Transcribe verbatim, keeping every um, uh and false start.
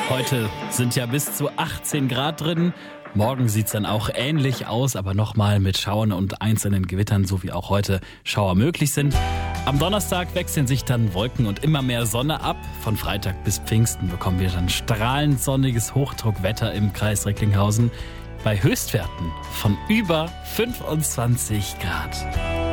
Heute sind ja bis zu achtzehn Grad drin. Morgen sieht es dann auch ähnlich aus, aber nochmal mit Schauern und einzelnen Gewittern, so wie auch heute Schauer möglich sind. Am Donnerstag wechseln sich dann Wolken und immer mehr Sonne ab. Von Freitag bis Pfingsten bekommen wir dann strahlend sonniges Hochdruckwetter im Kreis Recklinghausen bei Höchstwerten von über fünfundzwanzig Grad.